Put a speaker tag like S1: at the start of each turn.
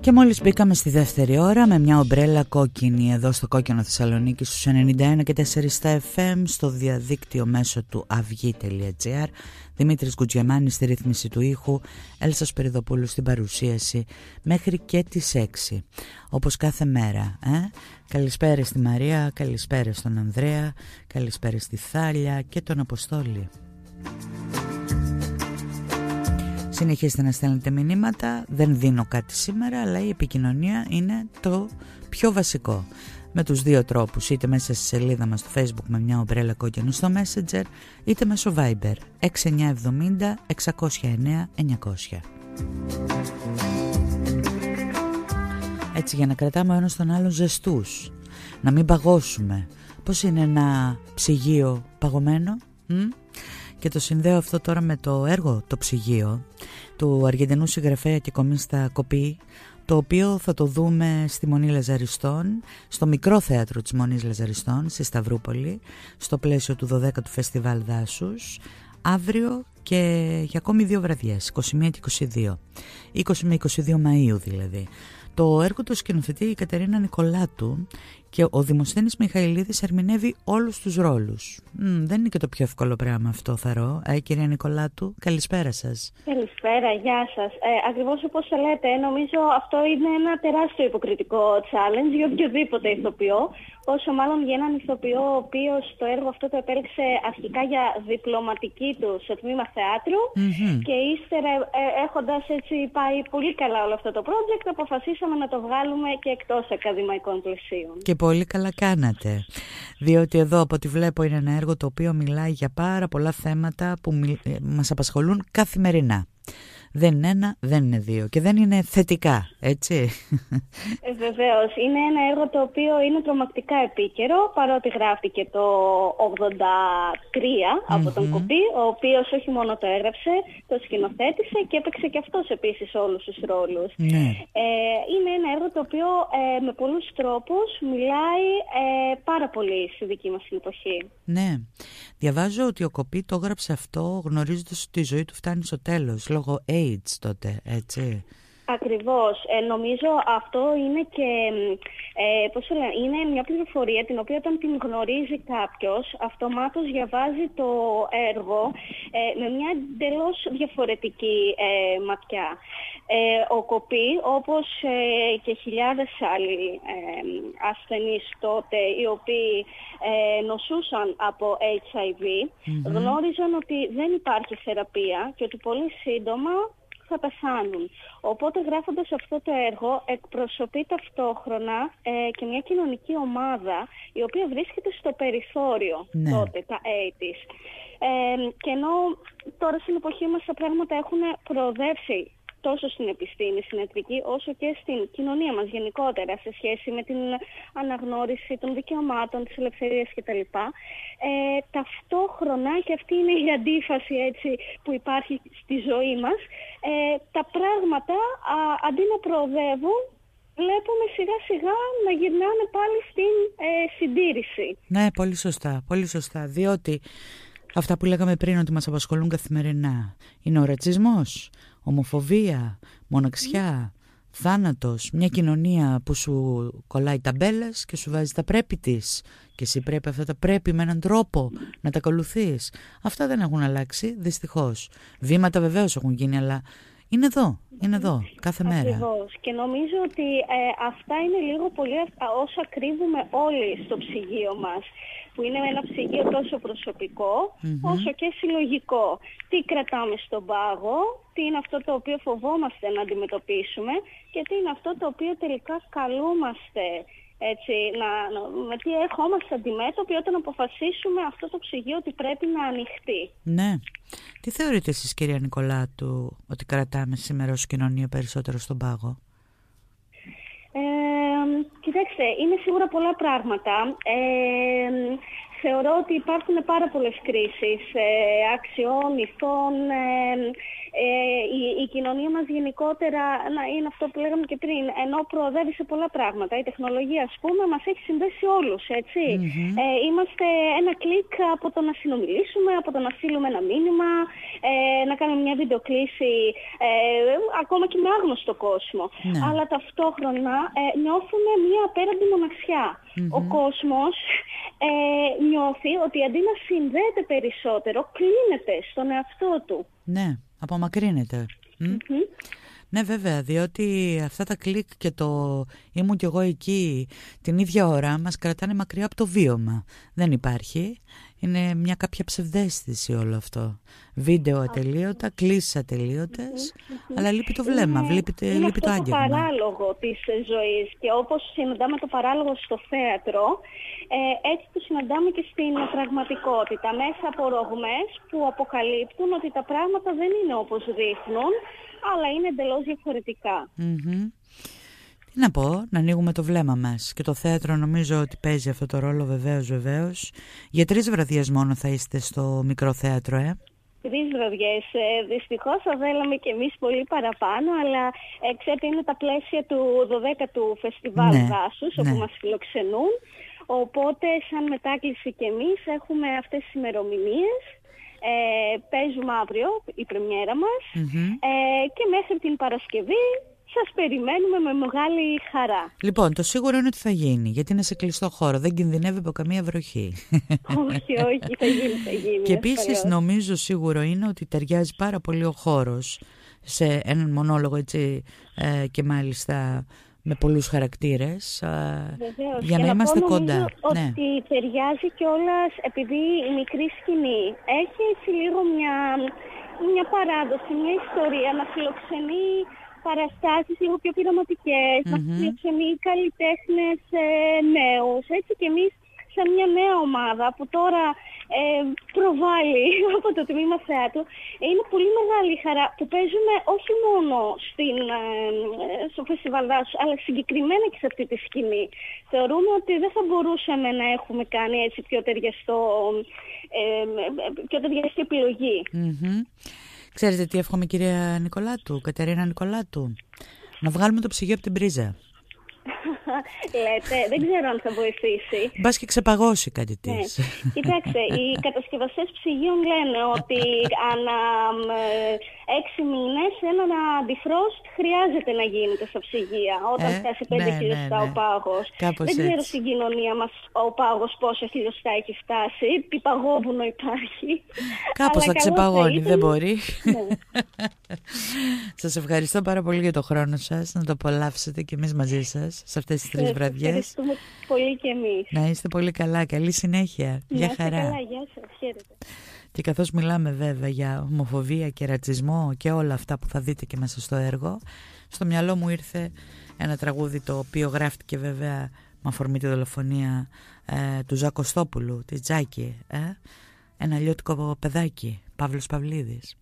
S1: Και μόλις μπήκαμε στη δεύτερη ώρα με μια ομπρέλα κόκκινη εδώ στο Κόκκινο Θεσσαλονίκη στους 91 και 4 στα FM, στο διαδίκτυο μέσω του avi.gr. Δημήτρης Γκουτζιαμάνης στη ρύθμιση του ήχου, Έλσα Σπυριδοπούλου στην παρουσίαση μέχρι και τις 6. Όπως κάθε μέρα. Καλησπέρα στη Μαρία, καλησπέρα στον Ανδρέα, καλησπέρα στη Θάλια και τον Αποστόλη. Συνεχίστε να στέλνετε μηνύματα, δεν δίνω κάτι σήμερα, αλλά η επικοινωνία είναι το πιο βασικό. Με τους δύο τρόπους, είτε μέσα στη σελίδα μας στο Facebook με μια ομπρέλα κόκκινη στο Messenger, είτε μέσω Viber 6970 609 900. Έτσι, για να κρατάμε ο ένας τον άλλον ζεστούς, να μην παγώσουμε. Πώς είναι ένα ψυγείο παγωμένο? Και το συνδέω αυτό τώρα με το έργο «Το ψυγείο» του Αργεντινού συγγραφέα και κομίστα Κοπή, το οποίο θα το δούμε στη Μονή Λαζαριστών, στο μικρό θέατρο της Μονής Λαζαριστών στη Σταυρούπολη, στο πλαίσιο του 12ου Φεστιβάλ Δάσους, αύριο και για ακόμη 2 βραδιές, 21 και 22, 20 με 22 Μαΐου δηλαδή. Το έργο το σκηνοθετεί η Κατερίνα Νικολάτου και ο Δημοσθένης Μιχαηλίδης ερμηνεύει όλους τους ρόλους. Δεν είναι και το πιο εύκολο πράγμα αυτό, θαρώ. Κυρία Νικολάτου, καλησπέρα σας.
S2: Καλησπέρα, γεια σας. Ακριβώς όπως το λέτε, νομίζω αυτό είναι ένα τεράστιο υποκριτικό challenge για οποιοδήποτε ηθοποιό. Όσο μάλλον για έναν ηθοποιό ο οποίος το έργο αυτό το επέλεξε αρχικά για διπλωματική του στο τμήμα θεάτρου και ύστερα έχοντας έτσι πάει πολύ καλά όλο αυτό το project, αποφασίσαμε να το βγάλουμε και εκτός ακαδημαϊκών πλαισίων.
S1: Και πολύ καλά κάνατε, διότι εδώ από ό,τι βλέπω είναι ένα έργο το οποίο μιλάει για πάρα πολλά θέματα που μας απασχολούν καθημερινά. Δεν είναι ένα, δεν είναι δύο και δεν είναι θετικά, έτσι.
S2: Βεβαίως. Είναι ένα έργο το οποίο είναι τρομακτικά επίκαιρο, παρότι γράφτηκε το 83 από τον Κοπή, ο οποίος όχι μόνο το έγραψε, το σκηνοθέτησε και έπαιξε και αυτός επίσης όλους τους ρόλους. Είναι ένα έργο το οποίο με πολλούς τρόπους μιλάει πάρα πολύ στη δική μας την εποχή.
S1: Ναι. Διαβάζω ότι ο Κοπή το έγραψε αυτό γνωρίζοντας ότι η ζωή του φτάνει στο τέλος, λόγω AIDS τότε, έτσι.
S2: Ακριβώς. Νομίζω αυτό είναι και, είναι μια πληροφορία την οποία όταν την γνωρίζει κάποιος, αυτομάτως διαβάζει το έργο με μια εντελώς διαφορετική ματιά. Ο Κοπή, όπως και χιλιάδες άλλοι ασθενείς τότε, οι οποίοι νοσούσαν από HIV, γνώριζαν ότι δεν υπάρχει θεραπεία και ότι πολύ σύντομα θα πεθάνουν. Οπότε γράφοντας αυτό το έργο εκπροσωπεί ταυτόχρονα και μια κοινωνική ομάδα η οποία βρίσκεται στο περιθώριο τότε, τα 80's. Και ενώ τώρα στην εποχή μας τα πράγματα έχουν προοδεύσει τόσο στην επιστήμη, στην ιατρική, όσο και στην κοινωνία μας γενικότερα σε σχέση με την αναγνώριση των δικαιωμάτων, της ελευθερίας κτλ. Ταυτόχρονα, και αυτή είναι η αντίφαση έτσι, που υπάρχει στη ζωή μας, τα πράγματα αντί να προοδεύουν, βλέπουμε σιγά σιγά να γυρνάνε πάλι στην συντήρηση.
S1: Ναι, πολύ σωστά, πολύ σωστά, διότι αυτά που λέγαμε πριν ότι μας απασχολούν καθημερινά είναι ο ρατσισμός, ομοφοβία, μοναξιά, θάνατος, μια κοινωνία που σου κολλάει ταμπέλες και σου βάζει τα πρέπει της και εσύ πρέπει αυτά τα πρέπει με έναν τρόπο να τα ακολουθείς. Αυτά δεν έχουν αλλάξει, δυστυχώς. Βήματα βεβαίως έχουν γίνει, αλλά είναι εδώ, κάθε μέρα.
S2: Ακριβώς. Και νομίζω ότι αυτά είναι λίγο πολύ όσα κρύβουμε όλοι στο ψυγείο μας, που είναι ένα ψυγείο τόσο προσωπικό, όσο και συλλογικό. Τι κρατάμε στον πάγο, τι είναι αυτό το οποίο φοβόμαστε να αντιμετωπίσουμε και τι είναι αυτό το οποίο τελικά καλούμαστε, έτσι, με τι ερχόμαστε αντιμέτωποι όταν αποφασίσουμε αυτό το ψυγείο ότι πρέπει να ανοιχτεί.
S1: Ναι. Τι θεωρείτε εσείς, κυρία Νικολάτου, ότι κρατάμε σήμερα ως κοινωνία περισσότερο στον πάγο?
S2: Κοιτάξτε, είναι σίγουρα πολλά πράγματα. θεωρώ ότι υπάρχουν πάρα πολλές κρίσεις αξιών, ηθών. Η κοινωνία μας γενικότερα είναι αυτό που λέγαμε και πριν, ενώ προοδεύει σε πολλά πράγματα. Η τεχνολογία, ας πούμε, μας έχει συνδέσει όλους, έτσι. Είμαστε ένα κλικ από το να συνομιλήσουμε, από το να στείλουμε ένα μήνυμα, να κάνουμε μια βιντεοκλήση, ακόμα και με άγνωστο κόσμο. Αλλά ταυτόχρονα νιώθουμε μια απέραντη μοναξιά. Ο κόσμος νιώθει ότι αντί να συνδέεται περισσότερο, κλείνεται στον εαυτό του.
S1: Ναι, απομακρύνεται. Ναι, βέβαια, διότι αυτά τα κλικ και το ήμουν κι εγώ εκεί την ίδια ώρα μας κρατάνε μακριά από το βίωμα. Δεν υπάρχει. Είναι μια κάποια ψευδαίσθηση όλο αυτό. Βίντεο ατελείωτα, κλήσεις ατελείωτες, αλλά λείπει το βλέμμα, λείπει το άγγιγμα. Είναι αυτό
S2: το παράλογο της ζωής, και όπως συναντάμε το παράλογο στο θέατρο, έτσι το συναντάμε και στην πραγματικότητα, μέσα από ρογμές που αποκαλύπτουν ότι τα πράγματα δεν είναι όπως δείχνουν, αλλά είναι εντελώς διαφορετικά.
S1: Τι να πω, να ανοίγουμε το βλέμμα μας. Και το θέατρο νομίζω ότι παίζει αυτό το ρόλο, βεβαίως. Για 3 βραδιές μόνο θα είστε στο μικρό θέατρο,
S2: 3 βραδιές. Δυστυχώς θα θέλαμε κι εμείς πολύ παραπάνω, αλλά ξέρετε, είναι τα πλαίσια του 12ου Φεστιβάλ Δάσους, όπου μας φιλοξενούν. Οπότε, σαν μετάκληση κι εμείς, έχουμε αυτές τις ημερομηνίες. Παίζουμε αύριο η πρεμιέρα μας και μέχρι την Παρασκευή σας περιμένουμε με μεγάλη χαρά.
S1: Λοιπόν, το σίγουρο είναι ότι θα γίνει, γιατί είναι σε κλειστό χώρο, δεν κινδυνεύει από καμία βροχή.
S2: Όχι, θα γίνει.
S1: Και επίσης νομίζω σίγουρο είναι ότι ταιριάζει πάρα πολύ ο χώρος σε έναν μονόλογο, έτσι, και μάλιστα με πολλούς χαρακτήρες.
S2: Βεβαίως.
S1: Για να είμαστε κοντά.
S2: Ότι ταιριάζει κιόλας, επειδή η μικρή σκηνή έχει έτσι λίγο μια παράδοση, μια ιστορία, να φιλοξενεί παραστάσεις λίγο πιο πειραματικές, να φιλοξενεί καλλιτέχνες νέους, έτσι, και εμείς σαν μια νέα ομάδα που τώρα προβάλλει από το τμήμα θεάτρου, είναι πολύ μεγάλη χαρά που παίζουμε όχι μόνο στο Φεστιβάλ Δάσους, αλλά συγκεκριμένα και σε αυτή τη σκηνή. Θεωρούμε ότι δεν θα μπορούσαμε να έχουμε κάνει έτσι πιο ταιριαστή επιλογή.
S1: Ξέρετε τι εύχομαι, κυρία Νικολάτου, Κατερίνα Νικολάτου? Να βγάλουμε το ψυγείο από την πρίζα.
S2: Λέτε, δεν ξέρω αν θα βοηθήσει.
S1: Μπας και ξεπαγώσει κάτι της.
S2: Κοιτάξτε, οι κατασκευαστές ψυγείων λένε ότι ανά 6 μήνες ένα αντιφρόστ χρειάζεται να γίνεται στα ψυγεία όταν φτάσει 5 χιλιοστά ο πάγος. Δεν ξέρω στην κοινωνία μας ο πάγος πόσα χιλιοστά έχει φτάσει, τι παγόβουνο υπάρχει.
S1: Κάπως θα ξεπαγώνει, δεν μπορεί. Σας ευχαριστώ πάρα πολύ για το χρόνο σας, να το απολαύσετε και εμείς μαζί σας σε αυτές τις 3 βραδιές.
S2: Ευχαριστούμε πολύ και εμείς.
S1: Να είστε πολύ καλά, καλή συνέχεια. Γεια χαρά.
S2: Καλά, γεια σας, χαίρετε.
S1: Και καθώς μιλάμε βέβαια για ομοφοβία και ρατσισμό και όλα αυτά που θα δείτε και μέσα στο έργο, στο μυαλό μου ήρθε ένα τραγούδι το οποίο γράφτηκε βέβαια με αφορμή τη δολοφονία του Ζακοστόπουλου, της Τζάκη, ένα αλλιώτικο παιδάκι, Παύλος Παυλίδης.